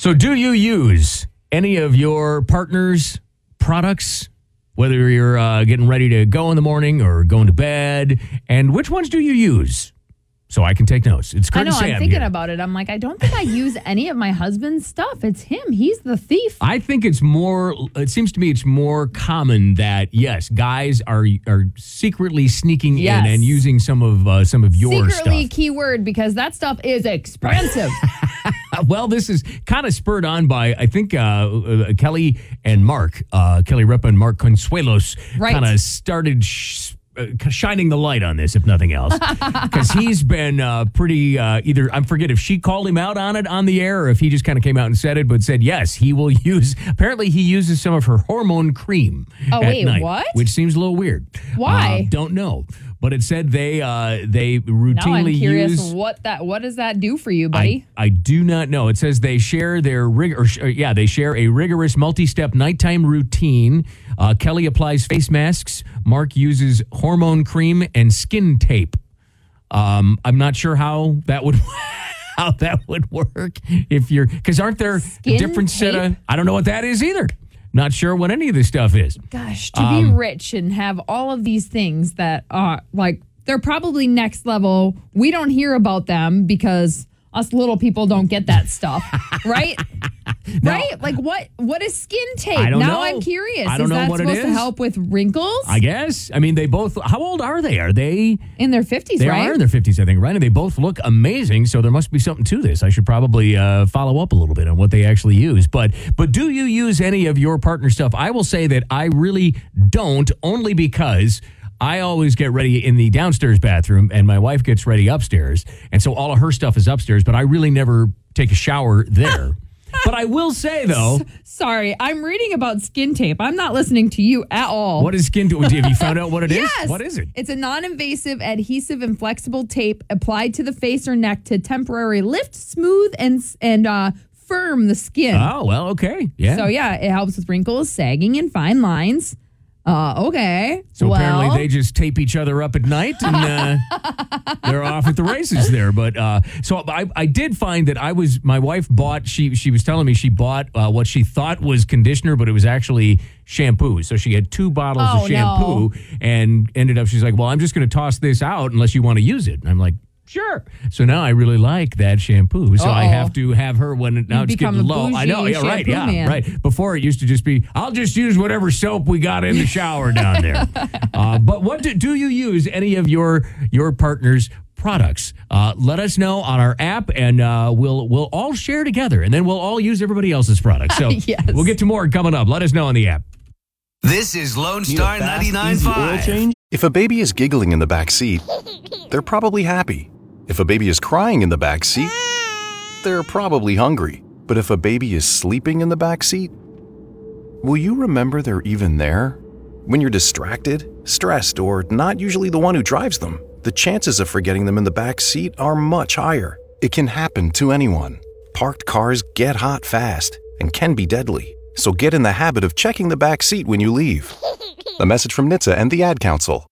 So do you use any of your partner's products, whether you're getting ready to go in the morning or going to bed? And which ones do you use? So I can take notes. It's Kurt I know, and Sam I'm thinking here. about it. I'm like, I don't think I use any of my husband's stuff. It's him. He's the thief. I think it seems to me it's more common that, yes, guys are secretly sneaking in and using some of your Secretly, stuff. keyword, because that stuff is expensive. Well, this is kind of spurred on by, I think, Kelly and Mark, Kelly Ripa and Mark Consuelos kind of started shining the light on this, if nothing else, because he's been pretty either I forget if she called him out on it on the air or if he just kind of came out and said it, but said yes, he will use. Apparently, he uses some of her hormone cream. At night, what? Which seems a little weird. Why? Don't know. But it said they routinely now I'm curious use. what does that do for you, buddy? I do not know. It says they share their they share a rigorous multi-step nighttime routine. Kelly applies face masks. Mark uses hormone cream and skin tape. I'm not sure how that would work if you're, because aren't there Skin different tape? set of, I don't know what that is either. Not sure what any of this stuff is. Gosh, to be rich and have all of these things that are like, they're probably next level. We don't hear about them because us little people don't get that stuff, right? Right? Like what is skin tape? I don't now know. I'm curious. I don't know what it supposed to is. help with wrinkles? I guess. I mean, they both, how old are they? Are they In their 50s, They right? are in their 50s, I think, right? And they both look amazing, so there must be something to this. I should probably follow up a little bit on what they actually use. But do you use any of your partner stuff? I will say that I really don't, only because I always get ready in the downstairs bathroom, and my wife gets ready upstairs. And so all of her stuff is upstairs, but I really never take a shower there. But I will say, though. Sorry, I'm reading about skin tape. I'm not listening to you at all. What is skin tape? Have you found out what it is? Yes. What is it? It's a non-invasive, adhesive, and flexible tape applied to the face or neck to temporarily lift, smooth, and firm the skin. Oh, well, okay. Yeah. So, yeah, it helps with wrinkles, sagging, and fine lines. Okay. So apparently they just tape each other up at night and they're off at the races there. But so I did find that my wife bought, she was telling me she bought what she thought was conditioner, but it was actually shampoo. So she had 2 bottles of shampoo and ended up, she's like, well, I'm just going to toss this out unless you want to use it. And I'm like, sure. So now I really like that shampoo. So I have to have her when now it's getting low. I know. Yeah, right. Yeah, man. right. Before it used to just be, I'll just use whatever soap we got in the shower down there. But what do you use any of your partner's products? Let us know on our app, and we'll all share together, and then we'll all use everybody else's products. So Yes. We'll get to more coming up. Let us know on the app. This is Lone Star 99.5. If a baby is giggling in the back seat, they're probably happy. If a baby is crying in the back seat, they're probably hungry. But if a baby is sleeping in the back seat, will you remember they're even there? When you're distracted, stressed, or not usually the one who drives them, the chances of forgetting them in the back seat are much higher. It can happen to anyone. Parked cars get hot fast and can be deadly. So get in the habit of checking the back seat when you leave. A message from NHTSA and the Ad Council.